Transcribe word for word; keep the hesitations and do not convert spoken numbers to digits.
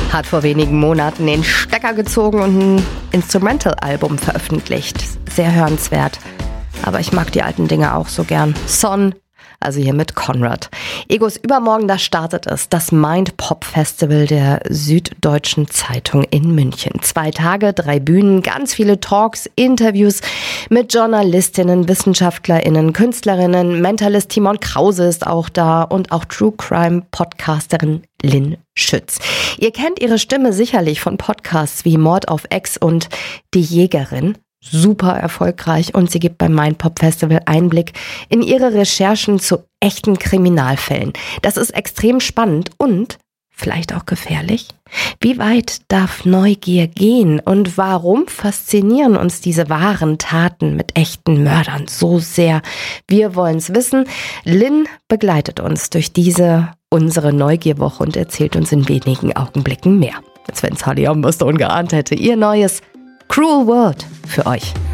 hat vor wenigen Monaten den Stecker gezogen und ein Instrumental-Album veröffentlicht. Sehr hörenswert. Aber ich mag die alten Dinge auch so gern. Son, also hier mit Konrad. Egos übermorgen, da startet es. Das Mind-Pop-Festival der Süddeutschen Zeitung in München. Zwei Tage, drei Bühnen, ganz viele Talks, Interviews mit Journalistinnen, WissenschaftlerInnen, Künstlerinnen. Mentalist Timon Krause ist auch da und auch True Crime-Podcasterin Lynn Schütz. Ihr kennt ihre Stimme sicherlich von Podcasts wie Mord auf Ex und Die Jägerin. Super erfolgreich und sie gibt beim Mind-Pop Festival Einblick in ihre Recherchen zu echten Kriminalfällen. Das ist extrem spannend und vielleicht auch gefährlich. Wie weit darf Neugier gehen und warum faszinieren uns diese wahren Taten mit echten Mördern so sehr? Wir wollen es wissen. Lynn begleitet uns durch diese unsere Neugierwoche und erzählt uns in wenigen Augenblicken mehr. Als wenn es Harley Armbruster ungeahnt hätte. Ihr neues Cruel World für euch.